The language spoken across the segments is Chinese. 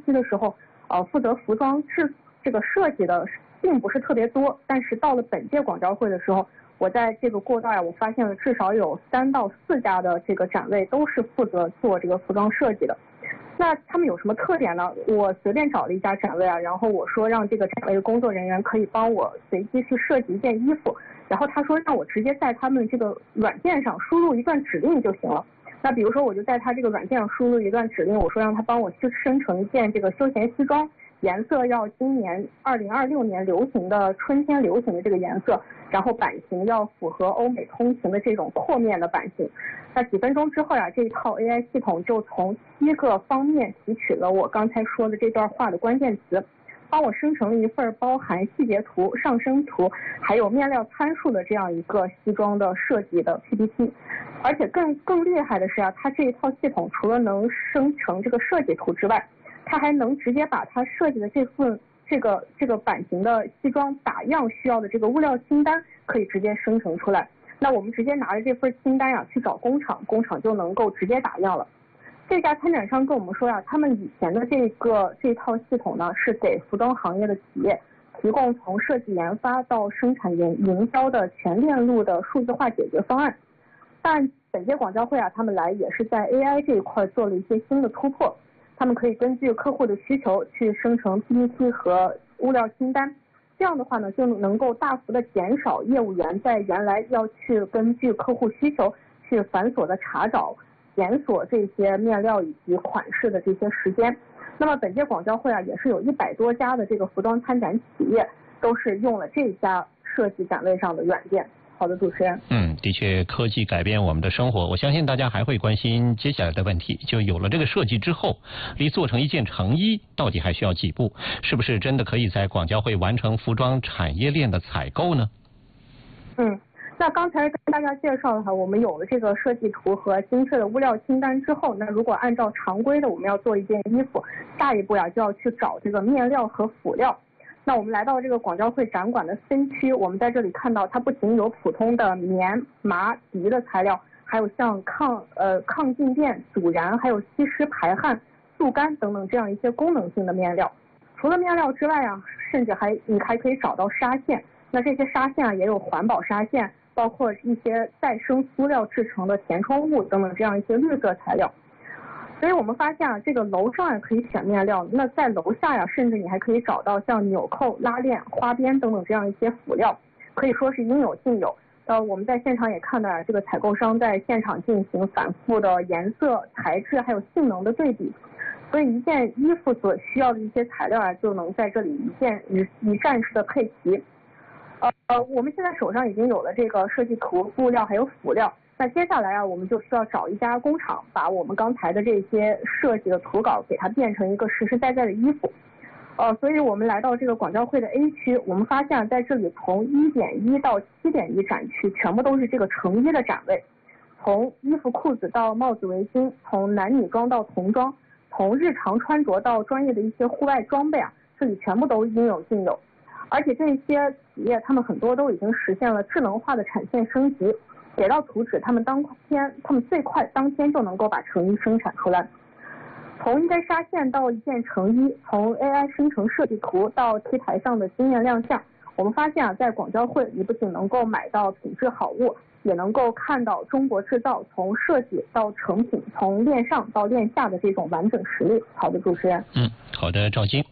PPT 的时候，负责服装这个设计的并不是特别多，但是到了本届广交会的时候，我在这个过道呀，我发现了至少有3到4家的这个展位都是负责做这个服装设计的。那他们有什么特点呢？我随便找了一家展位啊，然后我说让这个展位的工作人员可以帮我随机去设计一件衣服，然后他说让我直接在他们这个软件上输入一段指令就行了。那比如说我就在他这个软件上输入一段指令，我说让他帮我去生成一件这个休闲西装，颜色要今年2026年流行的春天流行的这个颜色，然后版型要符合欧美通行的这种阔面的版型。那几分钟之后呀，这一套 AI 系统就从7个方面提取了我刚才说的这段话的关键词，帮我生成了一份包含细节图、上身图还有面料参数的这样一个西装的设计的 PPT。而且更厉害的是啊，它这一套系统除了能生成这个设计图之外，它还能直接把它设计的这个版型的西装打样需要的这个物料清单可以直接生成出来。那我们直接拿着这份清单呀去找工厂，工厂就能够直接打样了。这家参展商跟我们说呀，他们以前的这套系统呢是给服装行业的企业提供从设计研发到生产营销的全链路的数字化解决方案。但本届广交会啊，他们来也是在 AI 这一块做了一些新的突破，他们可以根据客户的需求去生成 PPT 和物料清单。这样的话呢，就能够大幅的减少业务员在原来要去根据客户需求去繁琐的查找、检索这些面料以及款式的这些时间。那么本届广交会啊，也是有100多家的这个服装参展企业都是用了这家设计展位上的软件。好的，主持人。 的确，科技改变我们的生活，我相信大家还会关心接下来的问题，就有了这个设计之后，离做成一件成衣到底还需要几步？是不是真的可以在广交会完成服装产业链的采购呢？ 那刚才跟大家介绍的话，我们有了这个设计图和精确的物料清单之后，那如果按照常规的我们要做一件衣服，下一步呀就要去找这个面料和辅料。那我们来到这个广交会展馆的 C 区，我们在这里看到它不仅有普通的棉、麻、涤的材料，还有像抗静电、阻燃、还有吸湿排汗、速干等等这样一些功能性的面料。除了面料之外啊，甚至你还可以找到纱线。那这些纱线啊也有环保纱线，包括一些再生塑料制成的填充物等等这样一些绿色材料。所以我们发现啊，这个楼上也可以选面料，那在楼下呀，甚至你还可以找到像纽扣、拉链、花边等等这样一些辅料，可以说是应有尽有。我们在现场也看到这个采购商在现场进行反复的颜色、材质还有性能的对比，所以一件衣服所需要的一些材料啊，就能在这里一站式的配齐。我们现在手上已经有了这个设计图、布料还有辅料。那接下来啊，我们就需要找一家工厂，把我们刚才的这些设计的图稿给它变成一个实实在在的衣服。所以我们来到这个广交会的 A 区，我们发现在这里从1.1到7.1展区全部都是这个成衣的展位，从衣服、裤子到帽子、围巾，从男女装到童装，从日常穿着到专业的一些户外装备啊，这里全部都应有尽有。而且这些企业他们很多都已经实现了智能化的产线升级，给到图纸，他们最快当天就能够把成衣生产出来。从一根纱线到一件成衣，从 AI 生成设计图到 T 台上的惊艳亮相，我们发现啊，在广交会你不仅能够买到品质好物，也能够看到中国制造从设计到成品，从链上到链下的这种完整实力。好的，主持人。 好的，赵晶。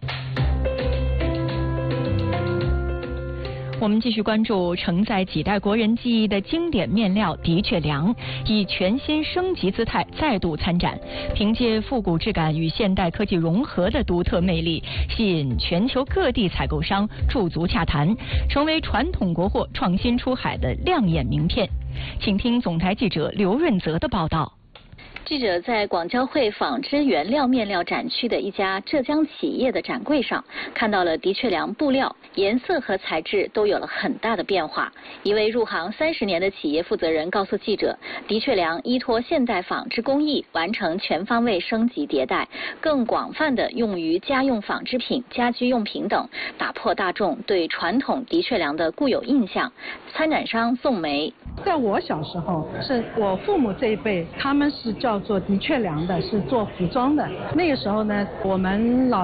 我们继续关注承载几代国人记忆的经典面料的确良，以全新升级姿态再度参展，凭借复古质感与现代科技融合的独特魅力，吸引全球各地采购商驻足洽谈，成为传统国货创新出海的亮眼名片。请听总台记者刘润泽的报道。 记者在广交会纺织原料面料展区的一家浙江企业的展柜上，看到了的确良布料，颜色和材质都有了很大的变化。一位入行30年的企业负责人告诉记者，的确良依托现代纺织工艺，完成全方位升级迭代，更广泛的用于家用纺织品、家居用品等，打破大众对传统的确良的固有印象。参展商宋梅， 在我小时候，是我父母这一辈，他们是叫做的确良的，是做服装的。那个时候呢，我们老